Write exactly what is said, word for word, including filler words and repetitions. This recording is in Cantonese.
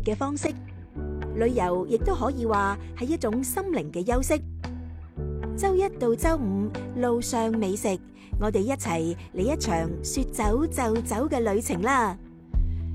嘅方式。旅遊亦都可以話係一種心靈嘅休息。周一到周五路上美食，我哋一齊嚟一場說走就走嘅旅程啦！